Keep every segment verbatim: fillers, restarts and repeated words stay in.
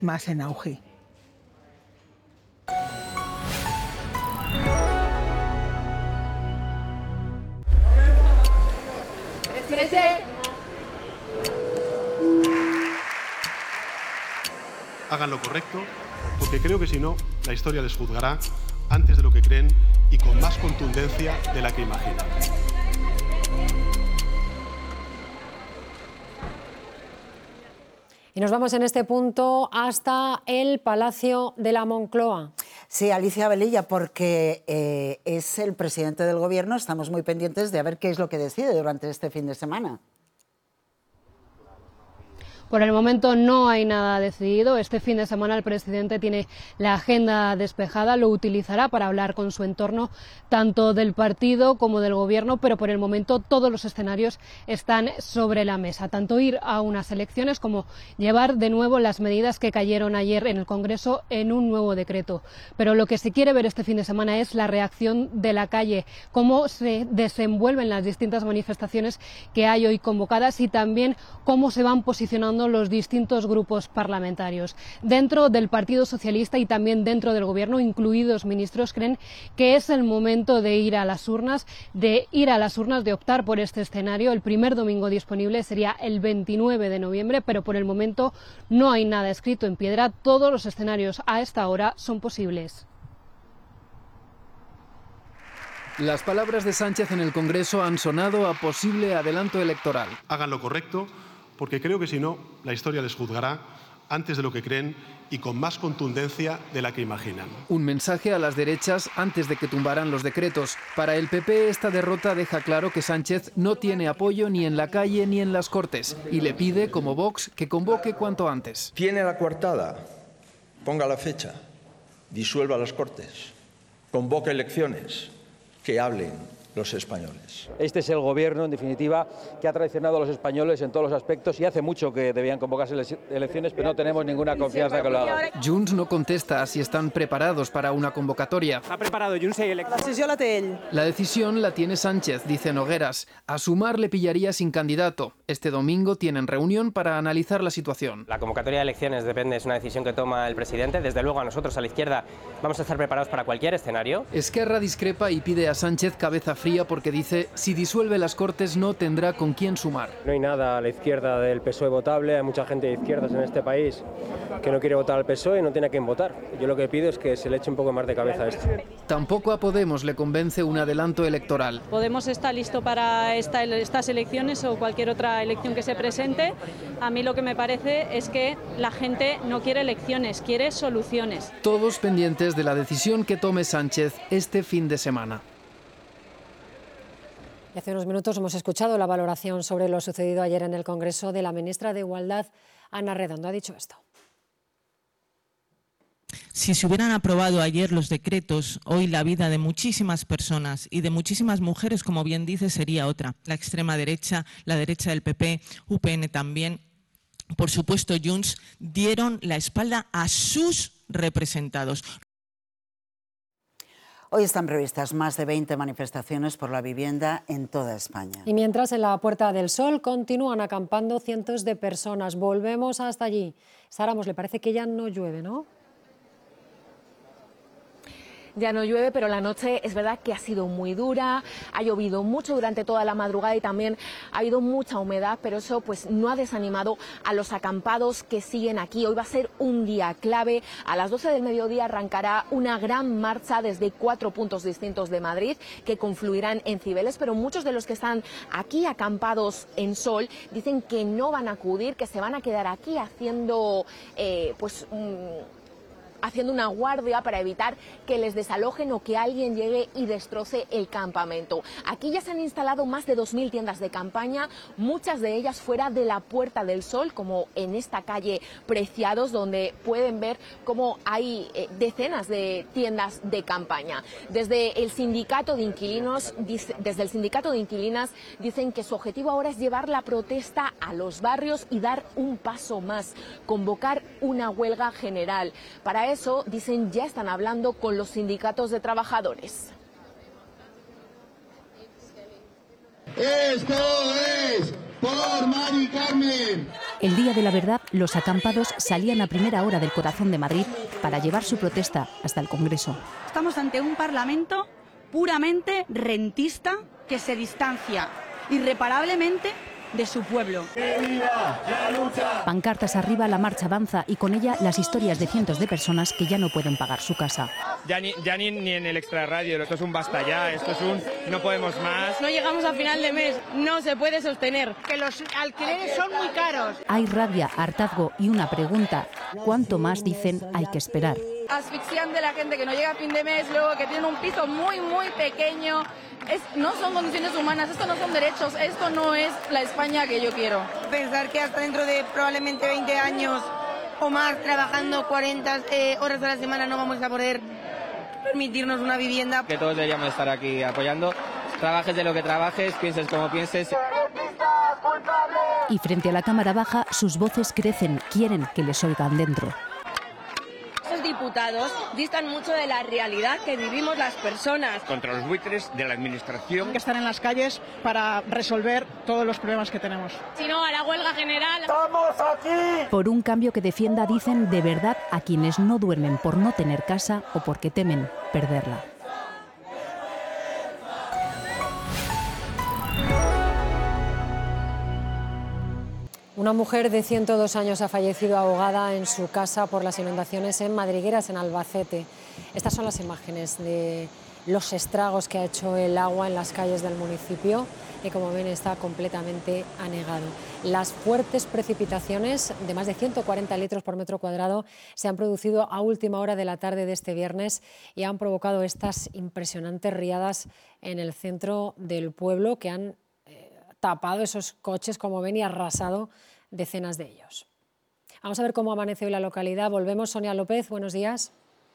más en auge. Hagan lo correcto, porque creo que si no, la historia les juzgará antes de lo que creen y con más contundencia de la que imaginan. Y nos vamos en este punto hasta el Palacio de la Moncloa. Sí, Alicia Velilla, porque eh, es el presidente del Gobierno, estamos muy pendientes de a ver qué es lo que decide durante este fin de semana. Por el momento no hay nada decidido. Este fin de semana el presidente tiene la agenda despejada, lo utilizará para hablar con su entorno, tanto del partido como del gobierno, pero por el momento todos los escenarios están sobre la mesa, tanto ir a unas elecciones como llevar de nuevo las medidas que cayeron ayer en el Congreso en un nuevo decreto. Pero lo que se quiere ver este fin de semana es la reacción de la calle, cómo se desenvuelven las distintas manifestaciones que hay hoy convocadas y también cómo se van posicionando los distintos grupos parlamentarios. Dentro del Partido Socialista y también dentro del Gobierno, incluidos ministros, creen que es el momento de ir a las urnas, de ir a las urnas, de optar por este escenario. El primer domingo disponible sería el veintinueve de noviembre, pero por el momento no hay nada escrito en piedra. Todos los escenarios a esta hora son posibles. Las palabras de Sánchez en el Congreso han sonado a posible adelanto electoral. Hagan lo correcto, porque creo que si no, la historia les juzgará antes de lo que creen y con más contundencia de la que imaginan. Un mensaje a las derechas antes de que tumbaran los decretos. Para el P P esta derrota deja claro que Sánchez no tiene apoyo ni en la calle ni en las Cortes y le pide, como Vox, que convoque cuanto antes. Tiene la coartada, ponga la fecha, disuelva las Cortes, convoque elecciones, que hablen los españoles. Este es el gobierno, en definitiva, que ha traicionado a los españoles en todos los aspectos y hace mucho que debían convocarse las elecciones, pero no tenemos ninguna confianza que lo hagan. Junts no contesta si están preparados para una convocatoria. Està preparado Junts i eleccions. La decisió la té ell. La decisión la tiene Sánchez, dice Nogueras. A Sumar le pillaría sin candidato. Este domingo tienen reunión para analizar la situación. La convocatoria de elecciones depende, es una decisión que toma el presidente. Desde luego a nosotros, a la izquierda, vamos a estar preparados para cualquier escenario. Esquerra discrepa y pide a Sánchez cabeza fría porque dice si disuelve las Cortes no tendrá con quién sumar. No hay nada a la izquierda del P S O E votable, hay mucha gente de izquierdas en este país que no quiere votar al P S O E y no tiene a quién votar. Yo lo que pido es que se le eche un poco más de cabeza a esto. Tampoco a Podemos le convence un adelanto electoral. Podemos está listo para esta, estas elecciones o cualquier otra elección que se presente. A mí lo que me parece es que la gente no quiere elecciones, quiere soluciones. Todos pendientes de la decisión que tome Sánchez este fin de semana. Y hace unos minutos hemos escuchado la valoración sobre lo sucedido ayer en el Congreso de la ministra de Igualdad, Ana Redondo. Ha dicho esto. Si se hubieran aprobado ayer los decretos, hoy la vida de muchísimas personas y de muchísimas mujeres, como bien dice, sería otra. La extrema derecha, la derecha del P P, U P N también, por supuesto Junts, dieron la espalda a sus representados. Hoy están previstas más de veinte manifestaciones por la vivienda en toda España. Y mientras en la Puerta del Sol continúan acampando cientos de personas. Volvemos hasta allí. Sara, le parece que ya no llueve, ¿no? Ya no llueve, pero la noche es verdad que ha sido muy dura, ha llovido mucho durante toda la madrugada y también ha habido mucha humedad, pero eso pues no ha desanimado a los acampados que siguen aquí. Hoy va a ser un día clave. A las doce del mediodía arrancará una gran marcha desde cuatro puntos distintos de Madrid que confluirán en Cibeles, pero muchos de los que están aquí acampados en Sol dicen que no van a acudir, que se van a quedar aquí haciendo eh, pues un... haciendo una guardia para evitar que les desalojen o que alguien llegue y destroce el campamento. Aquí ya se han instalado más de dos mil tiendas de campaña, muchas de ellas fuera de la Puerta del Sol, como en esta calle Preciados, donde pueden ver cómo hay eh, decenas de tiendas de campaña. Desde el sindicato de inquilinos, dice, desde el sindicato de inquilinas dicen que su objetivo ahora es llevar la protesta a los barrios y dar un paso más, convocar una huelga general. Para eso, dicen, ya están hablando con los sindicatos de trabajadores. Esto es por Mari Carmen. El día de la verdad, los acampados salían a primera hora del corazón de Madrid para llevar su protesta hasta el Congreso. Estamos ante un Parlamento puramente rentista que se distancia irreparablemente de su pueblo. ¡Que viva la lucha! Pancartas arriba, la marcha avanza y con ella las historias de cientos de personas que ya no pueden pagar su casa. Ya ni, ya ni, ni en el extrarradio, esto es un basta ya, esto es un no podemos más. No llegamos a final de mes, no se puede sostener. Que los alquileres son muy caros. Hay rabia, hartazgo y una pregunta: ¿cuánto más, dicen, hay que esperar? Asfixian de la gente que no llega a fin de mes, luego que tienen un piso muy, muy pequeño. Es, no son condiciones humanas, esto no son derechos, esto no es la España que yo quiero. Pensar que hasta dentro de probablemente veinte años o más trabajando cuarenta eh, horas a la semana no vamos a poder permitirnos una vivienda. Que todos deberíamos estar aquí apoyando, trabajes de lo que trabajes, pienses como pienses. Y frente a la Cámara Baja, sus voces crecen, quieren que les oigan dentro. Estos diputados distan mucho de la realidad que vivimos las personas. Contra los buitres de la administración. Hay que estar en las calles para resolver todos los problemas que tenemos. Si no, a la huelga general. ¡Estamos aquí! Por un cambio que defienda, dicen, de verdad a quienes no duermen por no tener casa o porque temen perderla. Una mujer de ciento dos años ha fallecido ahogada en su casa por las inundaciones en Madrigueras, en Albacete. Estas son las imágenes de los estragos que ha hecho el agua en las calles del municipio y, como ven, está completamente anegado. Las fuertes precipitaciones de más de ciento cuarenta litros por metro cuadrado se han producido a última hora de la tarde de este viernes y han provocado estas impresionantes riadas en el centro del pueblo que han eh, tapado esos coches, como ven, y arrasado decenas de ellos. Vamos a ver cómo amanece hoy la localidad. Volvemos, Sonia López, buenos días.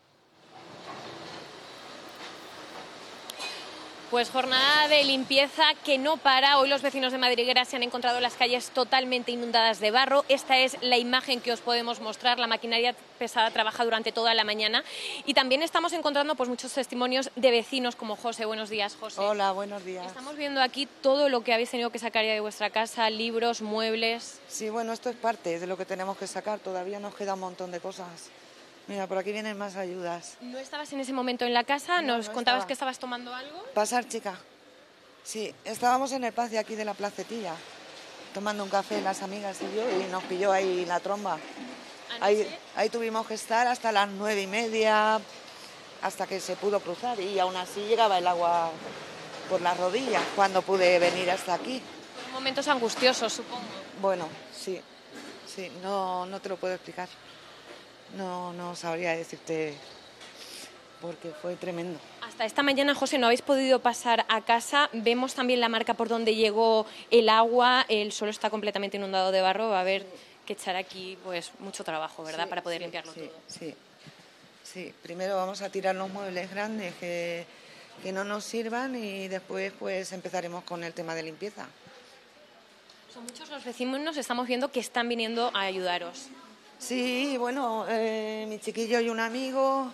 Pues jornada de limpieza que no para. Hoy los vecinos de Madrigueras se han encontrado las calles totalmente inundadas de barro. Esta es la imagen que os podemos mostrar. La maquinaria pesada trabaja durante toda la mañana. Y también estamos encontrando pues, muchos testimonios de vecinos como José. Buenos días, José. Hola, buenos días. Estamos viendo aquí todo lo que habéis tenido que sacar ya de vuestra casa, libros, muebles. Sí, bueno, esto es parte de lo que tenemos que sacar. Todavía nos queda un montón de cosas. Mira, por aquí vienen más ayudas. ¿No estabas en ese momento en la casa? No, ¿Nos no contabas estaba. que estabas tomando algo? Pasar, chica. Sí, estábamos en el patio aquí de la placetilla, tomando un café las amigas y yo, y nos pilló ahí la tromba. Ahí, ahí tuvimos que estar hasta las nueve y media, hasta que se pudo cruzar, y aún así llegaba el agua por las rodillas cuando pude venir hasta aquí. Fueron momentos angustiosos, supongo. Bueno, sí, sí, no, no te lo puedo explicar. No, no sabría decirte porque fue tremendo. Hasta esta mañana, José, no habéis podido pasar a casa. Vemos también la marca por donde llegó el agua. El suelo está completamente inundado de barro. Va a haber que echar aquí pues mucho trabajo, ¿verdad? Sí, para poder sí, limpiarlo sí, todo. Sí, sí. Primero vamos a tirar los muebles grandes que, que no nos sirvan y después pues empezaremos con el tema de limpieza. Son muchos los vecinos, estamos viendo que están viniendo a ayudaros. Sí, bueno, eh, mi chiquillo y un amigo,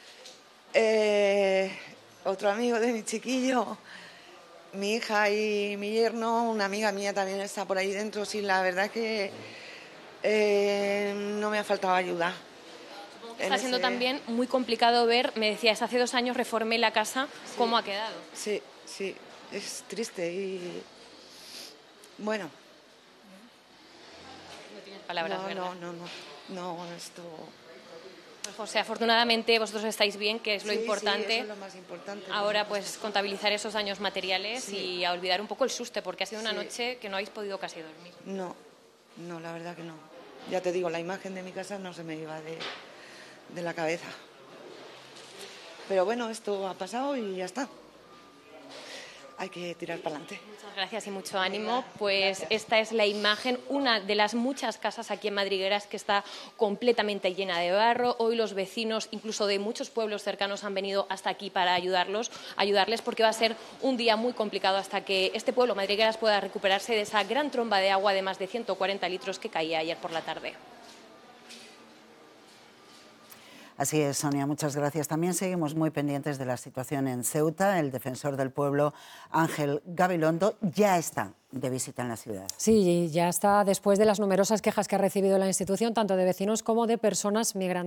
eh, otro amigo de mi chiquillo, mi hija y mi yerno, una amiga mía también está por ahí dentro. Sí, la verdad es que eh, no me ha faltado ayuda. Supongo que está siendo ese... también muy complicado ver, me decías, hace dos años reformé la casa, sí. ¿Cómo ha quedado? Sí, sí, es triste y bueno. No tienes palabras, no, ¿verdad? No, no, no. No, esto... Pues José, afortunadamente vosotros estáis bien, que es lo sí, importante. Sí, eso es lo más importante. Ahora pues contabilizar esos daños materiales sí. Y a olvidar un poco el susto, porque ha sido una sí. noche que no habéis podido casi dormir. No, no, la verdad que no. Ya te digo, la imagen de mi casa no se me iba de, de la cabeza. Pero bueno, esto ha pasado y ya está. Hay que tirar para adelante. Muchas gracias y mucho ánimo. Pues esta es la imagen, una de las muchas casas aquí en Madrigueras que está completamente llena de barro. Hoy los vecinos, incluso de muchos pueblos cercanos, han venido hasta aquí para ayudarlos, ayudarles, porque va a ser un día muy complicado hasta que este pueblo, Madrigueras, pueda recuperarse de esa gran tromba de agua de más de ciento cuarenta litros que caía ayer por la tarde. Así es, Sonia, muchas gracias. También seguimos muy pendientes de la situación en Ceuta. El defensor del pueblo, Ángel Gabilondo, ya está de visita en la ciudad. Sí, ya está después de las numerosas quejas que ha recibido la institución, tanto de vecinos como de personas migrantes.